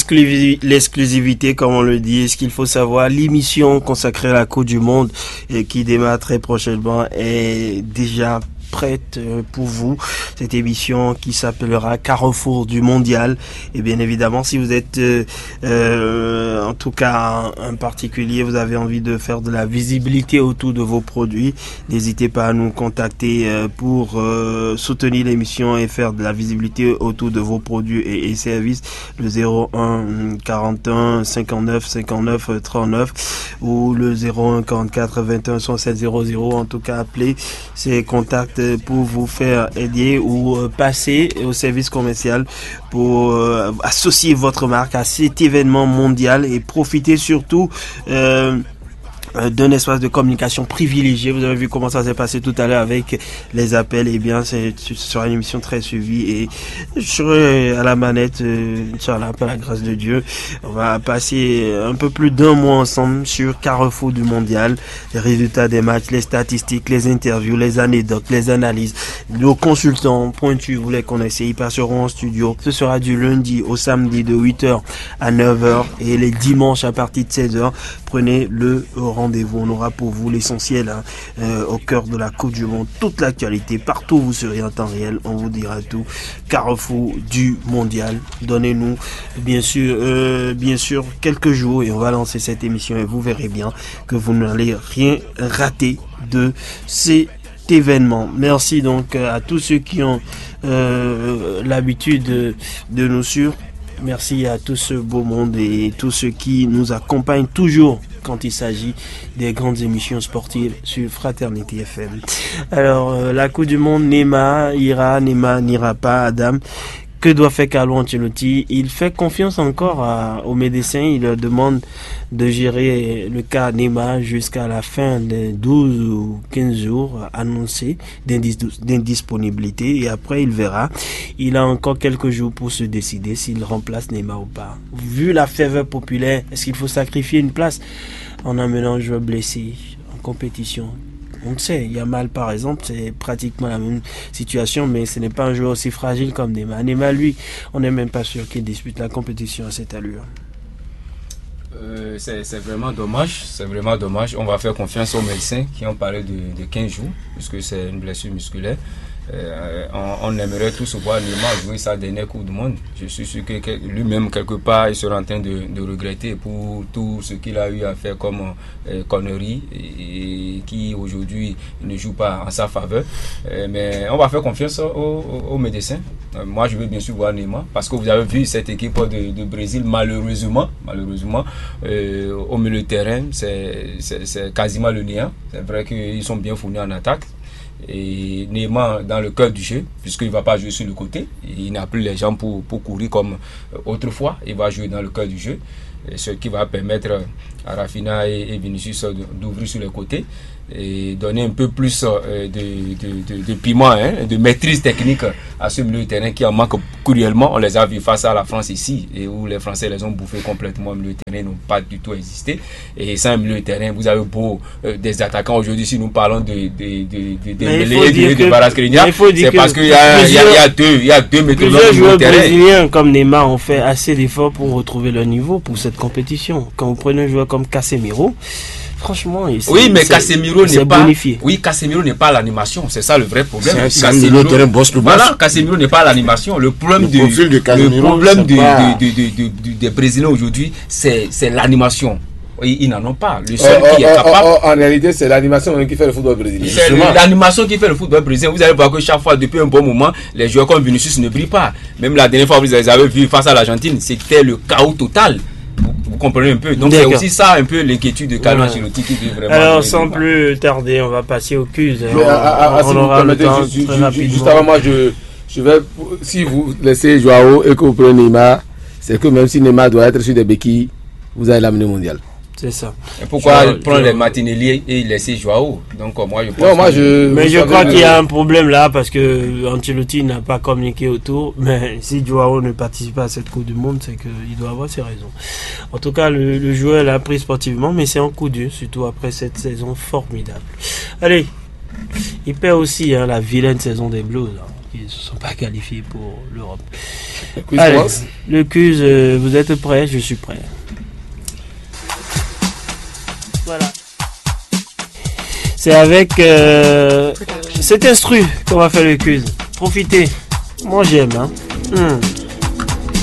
l'exclusivité, comme on le dit, ce qu'il faut savoir, l'émission consacrée à la Coupe du Monde et qui démarre très prochainement est déjà prête pour vous, cette émission qui s'appellera Carrefour du Mondial. Et bien évidemment, si vous êtes en tout cas un particulier, vous avez envie de faire de la visibilité autour de vos produits, n'hésitez pas à nous contacter pour soutenir l'émission et faire de la visibilité autour de vos produits et services. Le 01 41 59 59 39 ou le 01 44 21 67 00. En tout cas, appelez ces contacts pour vous faire aider ou passer au service commercial pour associer votre marque à cet événement mondial et profiter surtout d'un espace de communication privilégié. Vous avez vu comment ça s'est passé tout à l'heure avec les appels. Et bien, ce sera une émission très suivie et je serai à la manette, Inch'Allah, par la grâce de Dieu. On va passer un peu plus d'un mois ensemble sur Carrefour du Mondial, les résultats des matchs, les statistiques, les interviews, les anecdotes, les analyses. Nos consultants pointus, vous les connaissez, ils passeront en studio. Ce sera du lundi au samedi de 8h à 9h et les dimanches à partir de 16h. Prenez le rendez-vous, on aura pour vous l'essentiel au cœur de la Coupe du Monde, toute l'actualité, partout où vous serez en temps réel, on vous dira tout. Carrefour du Mondial, donnez-nous bien sûr quelques jours et on va lancer cette émission et vous verrez bien que vous n'allez rien rater de cet événement. Merci donc à tous ceux qui ont l'habitude de nous suivre. Merci à tout ce beau monde et tous ceux qui nous accompagnent toujours quand il s'agit des grandes émissions sportives sur Fraternité FM. Alors, la Coupe du Monde, Neymar ira, Neymar n'ira pas, Adam. Que doit faire Carlo Ancelotti? Il fait confiance encore aux médecins. Il leur demande de gérer le cas Neymar jusqu'à la fin des 12 ou 15 jours annoncés d'indisponibilité. Et après, il verra. Il a encore quelques jours pour se décider s'il remplace Neymar ou pas. Vu la ferveur populaire, est-ce qu'il faut sacrifier une place en amenant un joueur blessé en compétition? On le sait, Yamal par exemple, c'est pratiquement la même situation, mais ce n'est pas un joueur aussi fragile comme Neymar. Neymar, lui, on n'est même pas sûr qu'il dispute la compétition à cette allure. C'est vraiment dommage, On va faire confiance aux médecins qui ont parlé de 15 jours, puisque c'est une blessure musculaire. On aimerait tous voir Neymar jouer sa dernière Coupe du Monde. Je suis sûr que lui-même, quelque part, il sera en train de regretter pour tout ce qu'il a eu à faire comme conneries et qui aujourd'hui ne joue pas en sa faveur. Mais on va faire confiance aux médecins. Moi, je veux bien sûr voir Neymar parce que vous avez vu cette équipe de Brésil, malheureusement, au milieu de terrain, c'est quasiment le néant. C'est vrai qu'ils sont bien fournis en attaque. Et Neymar dans le cœur du jeu, puisqu'il ne va pas jouer sur le côté, il n'a plus les jambes pour courir comme autrefois, il va jouer dans le cœur du jeu, ce qui va permettre à Rafinha et Vinicius d'ouvrir sur les côtés et donner un peu plus de piment, de maîtrise technique à ce milieu de terrain qui en manque cruellement. On les a vus face à la France ici, et où les Français les ont bouffés complètement. Le milieu de terrain n'ont pas du tout existé. Et sans milieu de terrain, vous avez beau des attaquants aujourd'hui. Si nous parlons de Baras-Skriniar, c'est parce qu'il y a deux méthodes. Plusieurs joueurs brésiliens comme Neymar ont fait assez d'efforts pour retrouver leur niveau pour cette compétition. Quand vous prenez un joueur comme Casemiro, franchement, oui, mais Casemiro n'est pas bonifié. Oui, Casemiro n'est pas à l'animation, c'est ça le vrai problème. Casemiro n'est pas à l'animation. Le problème des Brésiliens aujourd'hui, c'est l'animation. Ils n'en ont pas. Le seul qui est capable. En réalité, c'est l'animation qui fait le football brésilien. C'est l'animation qui fait le football brésilien. Vous allez voir que chaque fois, depuis un bon moment, les joueurs comme Vinicius ne brillent pas. Même la dernière fois, vous les avez vus face à l'Argentine, c'était le chaos total. Vous comprenez un peu. Donc c'est aussi ça un peu l'inquiétude de Carlo Ancelotti qui veut vraiment. Alors sans plus tarder, on va passer au quiz. On aura le temps très rapidement. Juste avant moi, je vais, si vous laissez Joao et que vous prenez Neymar, c'est que même si Neymar doit être sur des béquilles, vous allez l'amener au mondial. C'est ça. Et pourquoi prendre les Martinelli et laisser Joao? Donc moi je pense. Non, je crois qu'il y a un problème là parce que Ancelotti n'a pas communiqué autour. Mais si Joao ne participe pas à cette Coupe du Monde, c'est qu'il doit avoir ses raisons. En tout cas, le joueur l'a pris sportivement, mais c'est un coup dur, surtout après cette saison formidable. Allez, il perd aussi la vilaine saison des Blues. qui ne se sont pas qualifiés pour l'Europe. Quiz Allez, commence. le quiz, vous êtes prêts? Je suis prêt. Voilà. C'est avec cet instru qu'on va faire le quiz. Profitez. Moi j'aime. Hein.